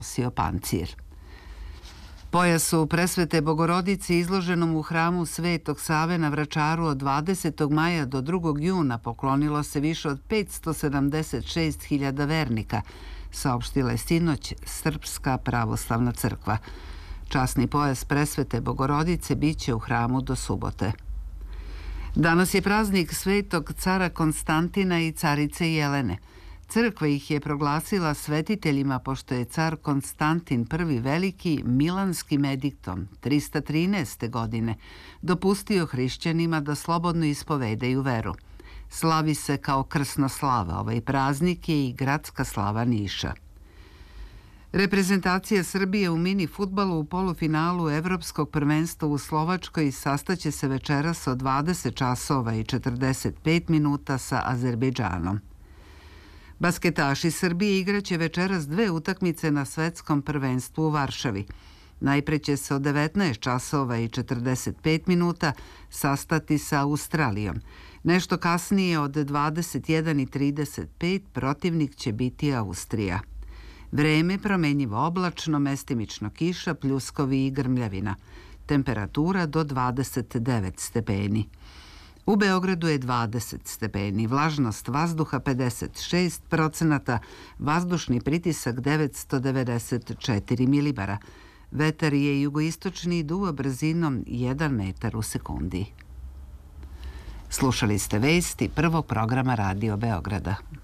nosio pancir. Pojasu Presvete Bogorodice izloženom u hramu Svetog Save na Vračaru od 20. maja do 2. juna poklonilo se više od 576.000 vernika, saopštila je sinoć Srpska pravoslavna crkva. Časni pojas Presvete Bogorodice biće u hramu do subote. Danas je praznik Svetog cara Konstantina i carice Jelene. Crkva ih je proglasila svetiteljima pošto je car Konstantin I Veliki milanskim ediktom 313. godine dopustio hrišćanima da slobodno ispovedaju veru. Slavi se kao krsna slava. Ovaj praznik je i gradska slava Niša. Reprezentacija Srbije u mini fudbalu u polufinalu Evropskog prvenstva u Slovačkoj sastaće se večeras od 20 časova i 45 minuta sa Azerbejdžanom. Basketaši Srbije igraće večeras 2 utakmice na svetskom prvenstvu u Varšavi. Najpre će se od 19 časova i 45 minuta sastati sa Australijom. Nešto kasnije od 21:35 protivnik će biti Austrija. Vreme promenjivo oblačno, mestimično kiša, pljuskovi i grmljavina. Temperatura do 29 stepeni. U Beogradu je 20 stepeni, vlažnost vazduha 56%, vazdušni pritisak 994 milibara. Vetar je jugoistočni i duva brzinom 1 metar u sekundi. Slušali ste vesti prvog programa Radio Beograda.